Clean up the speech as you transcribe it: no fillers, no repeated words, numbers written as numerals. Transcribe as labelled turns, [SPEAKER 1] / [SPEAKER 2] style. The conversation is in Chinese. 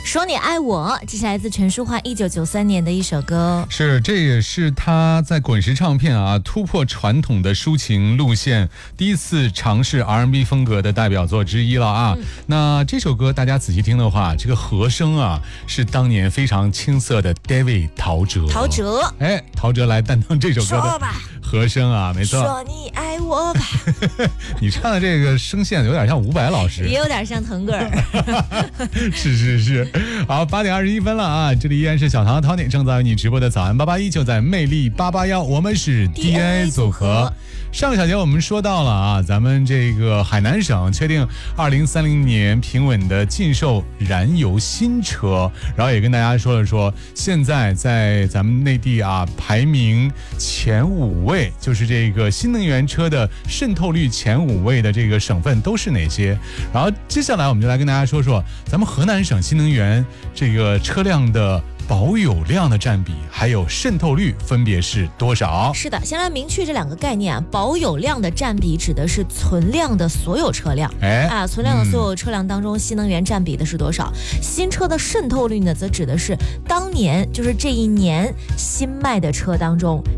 [SPEAKER 1] 说你爱我，这是来自陈淑桦1993年的一首歌。
[SPEAKER 2] 是，这也是他在滚石唱片突破传统的抒情路线，第一次尝试 R&B 风格的代表作之一了那这首歌大家仔细听的话，这个和声是当年非常青涩的 David 陶喆。陶喆来担当这首歌的和声没错。
[SPEAKER 1] 说你爱我吧。
[SPEAKER 2] 你唱的这个声线有点像伍佰老师，
[SPEAKER 1] 也有点像腾格尔。
[SPEAKER 2] 是。好，8点21分了这里依然是小唐 Tony 正在为你直播的早安881，就在魅力881，我们是 DNA 组合。上个小节我们说到了咱们这个海南省确定2030年平稳的禁售燃油新车，然后也跟大家说了说，现在在咱们内地排名前5位，就是这个新能源车的渗透率前5位的这个省份都是哪些。然后接下来我们就来跟大家说说咱们河南省新能源这个车辆的保有量的占比还有渗透率分别是多少？
[SPEAKER 1] 是的，先来明确这两个概念保有量的占比指的是存量的所有车辆，存量的所有车辆当中新能源占比的是多少？新车的渗透率呢，则指的是当年就是这一年新卖的车当中